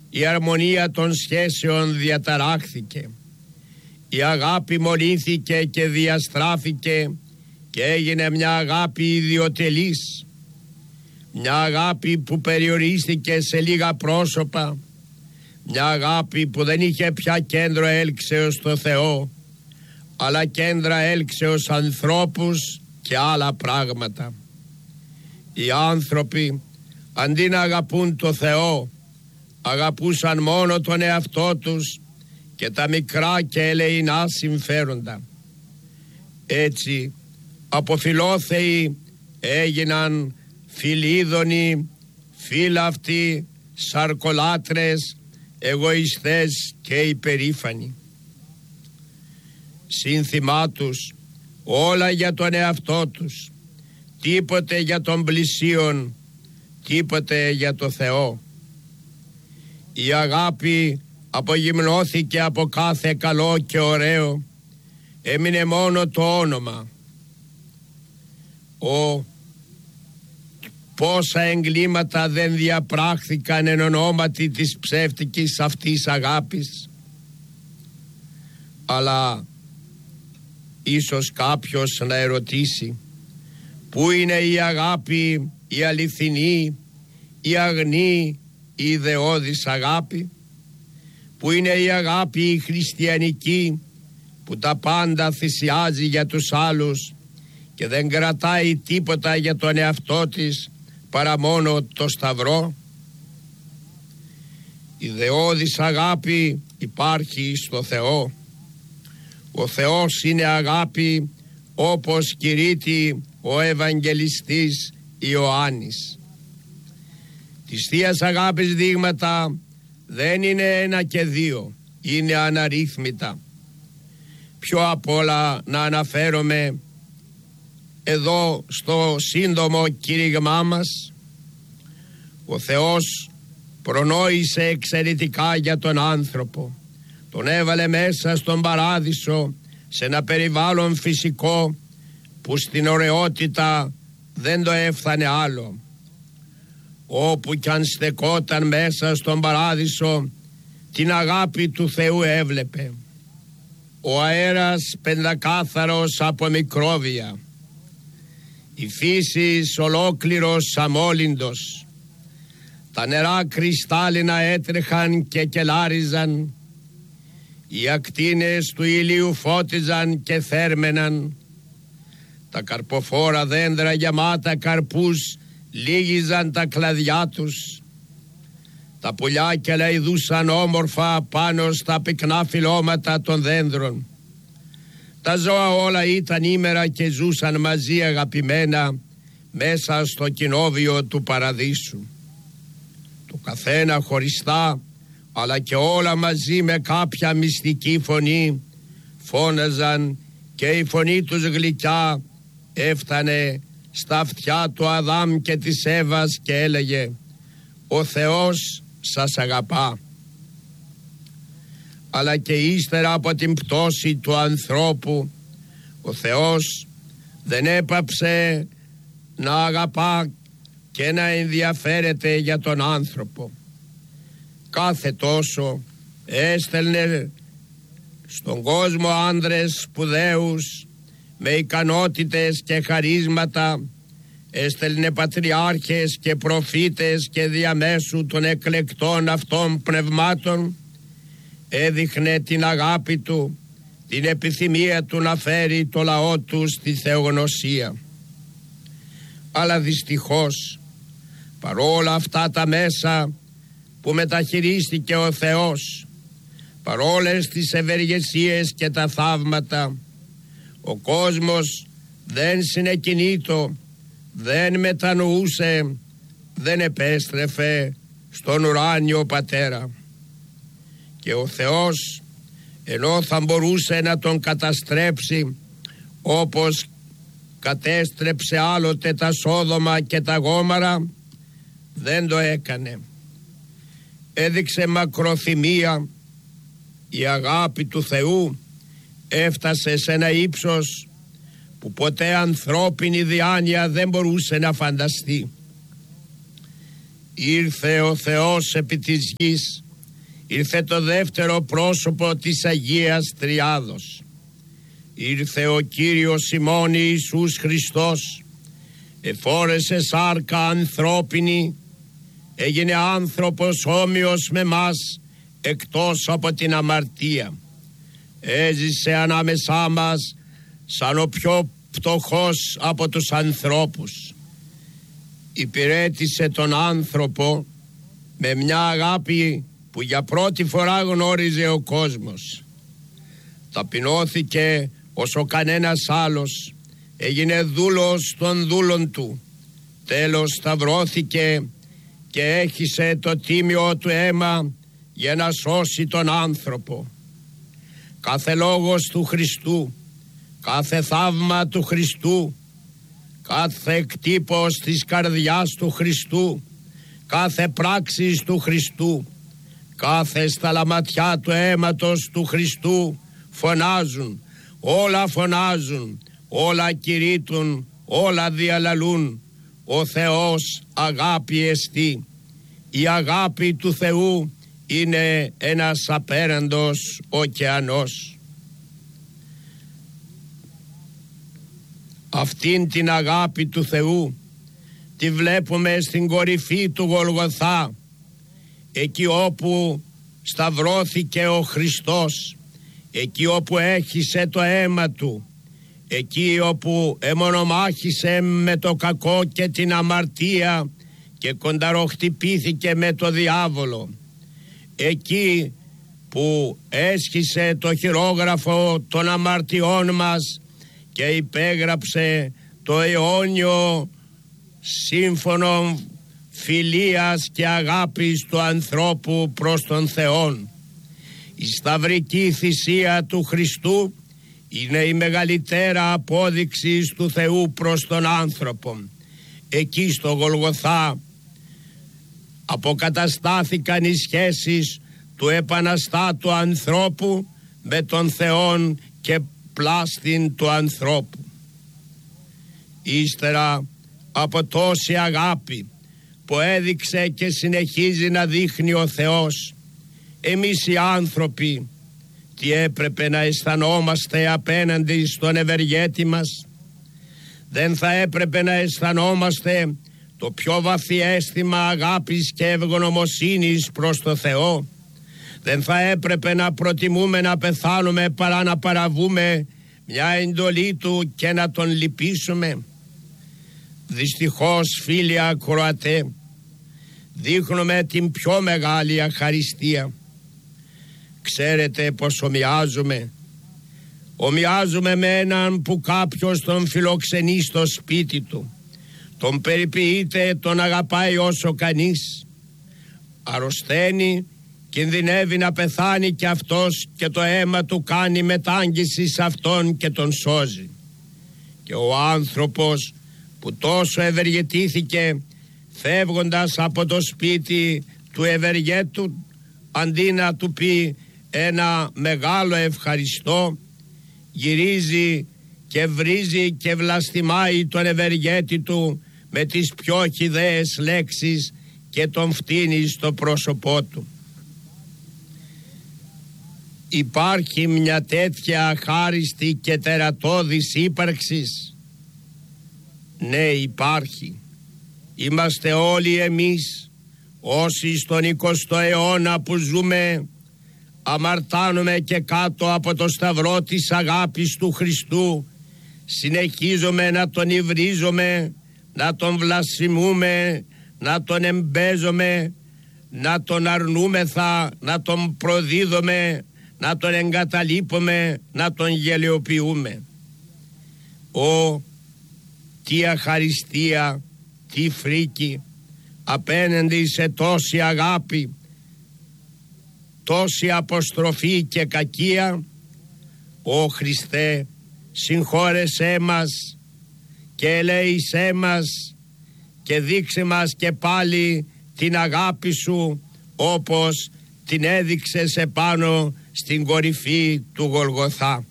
η αρμονία των σχέσεων διαταράχθηκε. Η αγάπη μολύνθηκε και διαστράφηκε και έγινε μια αγάπη ιδιοτελής. Μια αγάπη που περιορίστηκε σε λίγα πρόσωπα. Μια αγάπη που δεν είχε πια κέντρο έλξεως στο Θεό, αλλά κέντρα έλξεως ανθρώπους και άλλα πράγματα. Οι άνθρωποι αντί να αγαπούν το Θεό, αγαπούσαν μόνο τον εαυτό τους και τα μικρά και ελεεινά συμφέροντα. Έτσι αποφιλόθεοι έγιναν φιλίδωνοι, φύλαυτοι, σαρκολάτρες, εγωιστές και υπερήφανοι. Σύνθημά τους όλα για τον εαυτό τους, τίποτε για τον πλησίον, τίποτε για το Θεό. Η αγάπη απογυμνώθηκε από κάθε καλό και ωραίο, έμεινε μόνο το όνομα. Πόσα εγκλήματα δεν διαπράχθηκαν εν ονόματι της ψεύτικης αυτής αγάπης. Αλλά ίσως κάποιος να ερωτήσει, πού είναι η αγάπη, η αληθινή, η αγνή, η ιδεώδης αγάπη? Πού είναι η αγάπη η χριστιανική, που τα πάντα θυσιάζει για τους άλλους και δεν κρατάει τίποτα για τον εαυτό της παρά μόνο το σταυρό? Η ιδεώδης αγάπη υπάρχει στο Θεό. Ο Θεός είναι αγάπη, όπως κηρύττει ο Ευαγγελιστής Ιωάννης. Της Θείας Αγάπης δείγματα δεν είναι ένα και δύο, είναι αναρρύθμιτα. Πιο απ' όλα να αναφέρομαι εδώ στο σύντομο κήρυγμά μας. Ο Θεός προνόησε εξαιρετικά για τον άνθρωπο. Τον έβαλε μέσα στον παράδεισο, σε ένα περιβάλλον φυσικό που στην ωραιότητα δεν το έφτανε άλλο. Όπου κι αν στεκόταν μέσα στον παράδεισο, την αγάπη του Θεού έβλεπε. Ο αέρας πεντακάθαρος από μικρόβια, η φύση ολόκληρος αμόλυντος, τα νερά κρυστάλλινα έτρεχαν και κελάριζαν, οι ακτίνες του ηλίου φώτιζαν και θέρμεναν, τα καρποφόρα δέντρα γεμάτα καρπούς λύγιζαν τα κλαδιά τους, τα πουλιά λαϊδούσαν όμορφα πάνω στα πυκνά φυλλώματα των δέντρων. Τα ζώα όλα ήταν ήμερα και ζούσαν μαζί αγαπημένα μέσα στο κοινόβιο του παραδείσου. Το καθένα χωριστά, αλλά και όλα μαζί με κάποια μυστική φωνή φώναζαν, και η φωνή τους γλυκιά έφτανε στα αυτιά του Αδάμ και της Εύας και έλεγε: «Ο Θεός σας αγαπά». Αλλά και ύστερα από την πτώση του ανθρώπου, ο Θεός δεν έπαψε να αγαπά και να ενδιαφέρεται για τον άνθρωπο. Κάθε τόσο έστελνε στον κόσμο άνδρες σπουδαίους με ικανότητες και χαρίσματα, έστελνε πατριάρχες και προφήτες και διαμέσου των εκλεκτών αυτών πνευμάτων έδειχνε την αγάπη του, την επιθυμία του να φέρει το λαό του στη θεογνωσία. Αλλά δυστυχώς παρόλα αυτά τα μέσα που μεταχειρίστηκε ο Θεός, παρόλες τις ευεργεσίες και τα θαύματα, ο κόσμος δεν συνεκινήτω, δεν μετανοούσε, δεν επέστρεφε στον ουράνιο Πατέρα. Και ο Θεός, ενώ θα μπορούσε να τον καταστρέψει όπως κατέστρεψε άλλοτε τα Σόδομα και τα Γόμαρα, δεν το έκανε. Έδειξε μακροθυμία. Η αγάπη του Θεού έφτασε σε ένα ύψος που ποτέ ανθρώπινη διάνοια δεν μπορούσε να φανταστεί. Ήρθε ο Θεός επί της γης ήρθε το δεύτερο πρόσωπο της Αγίας Τριάδος. Ήρθε ο Κύριος ημών Ιησούς Χριστός, εφόρεσε σάρκα ανθρώπινη, έγινε άνθρωπος όμοιος με μας, εκτός από την αμαρτία. Έζησε ανάμεσά μας σαν ο πιο φτωχός από τους ανθρώπους. Υπηρέτησε τον άνθρωπο με μια αγάπη που για πρώτη φορά γνώριζε ο κόσμος. Ταπεινώθηκε όσο κανένας άλλος, έγινε δούλος των δούλων του. Τέλος σταυρώθηκε και έχισε το τίμιο του αίμα για να σώσει τον άνθρωπο. Κάθε λόγος του Χριστού, κάθε θαύμα του Χριστού, κάθε εκτύπος της καρδιάς του Χριστού, κάθε πράξης του Χριστού, κάθε σταλαματιά του αίματος του Χριστού φωνάζουν, όλα φωνάζουν, όλα κηρύττουν, όλα διαλαλούν. Ο Θεός αγάπη εστί. Η αγάπη του Θεού είναι ένας απέραντος ωκεανός. Αυτήν την αγάπη του Θεού τη βλέπουμε στην κορυφή του Γολγοθά, εκεί όπου σταυρώθηκε ο Χριστός, εκεί όπου έχισε το αίμα του, εκεί όπου εμονομάχησε με το κακό και την αμαρτία και κονταροχτυπήθηκε με το διάβολο, εκεί που έσχισε το χειρόγραφο των αμαρτιών μας και υπέγραψε το αιώνιο σύμφωνο φιλίας και αγάπης του ανθρώπου προς τον Θεόν. Η σταυρική θυσία του Χριστού είναι η μεγαλύτερα απόδειξη του Θεού προς τον άνθρωπο. Εκεί στο Γολγοθά αποκαταστάθηκαν οι σχέσεις του επαναστάτου ανθρώπου με τον Θεόν και πλάστην του ανθρώπου. Ύστερα από τόση αγάπη που έδειξε και συνεχίζει να δείχνει ο Θεός, εμείς οι άνθρωποι τι έπρεπε να αισθανόμαστε απέναντι στον ευεργέτη μας? Δεν θα έπρεπε να αισθανόμαστε το πιο βαθύ αίσθημα αγάπης και ευγνωμοσύνης προς το Θεό? Δεν θα έπρεπε να προτιμούμε να πεθάνουμε παρά να παραβούμε μια εντολή Του και να Τον λυπήσουμε? Δυστυχώς, φίλοι ακροατέ, δείχνουμε την πιο μεγάλη αχαριστία. Ξέρετε πως ομοιάζουμε με έναν που κάποιος τον φιλοξενεί στο σπίτι του, τον περιποιείται, τον αγαπάει όσο κανείς. Αρρωσταίνει, κινδυνεύει να πεθάνει κι αυτός και το αίμα του κάνει μετάγγιση σε αυτόν και τον σώζει. Και ο άνθρωπος που τόσο ευεργετήθηκε, φεύγοντας από το σπίτι του ευεργέτου, αντί να του πει ένα μεγάλο ευχαριστώ, γυρίζει και βρίζει και βλαστημάει τον ευεργέτη του με τις πιο χυδαίες λέξεις και τον φτύνει στο πρόσωπό του. Υπάρχει μια τέτοια αχάριστη και τερατώδης ύπαρξης? Ναι, υπάρχει. Είμαστε όλοι εμείς όσοι στον 20ο αιώνα που ζούμε αμαρτάνουμε και κάτω από το σταυρό της αγάπης του Χριστού συνεχίζουμε να τον υβρίζουμε, να τον βλασφημούμε, να τον εμπέζουμε, να τον αρνούμεθα, να τον προδίδουμε, να τον εγκαταλείπουμε, να τον γελιοποιούμε. Τι αχαριστία, τι φρίκη απέναντι σε τόση αγάπη, τόση αποστροφή και κακία. Ω Χριστέ, συγχώρεσέ μας και ελέησέ μας και δείξε μας και πάλι την αγάπη Σου όπως την έδειξες επάνω στην κορυφή του Γολγοθά.